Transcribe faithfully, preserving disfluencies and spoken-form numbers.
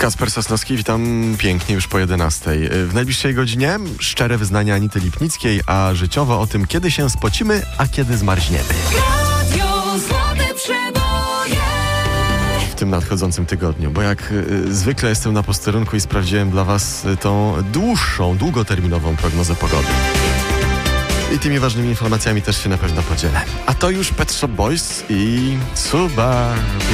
Kacper Sosnowski, witam pięknie już po jedenastej. W najbliższej godzinie szczere wyznania Anity Lipnickiej, a życiowo o tym, kiedy się spocimy, a kiedy zmarzniemy. Radio Złote Przeboje. W tym nadchodzącym tygodniu, bo jak y, zwykle jestem na posterunku i sprawdziłem dla Was y, tą dłuższą, długoterminową prognozę pogody. I tymi ważnymi informacjami też się na pewno podzielę. A to już Pet Shop Boys i Subaru.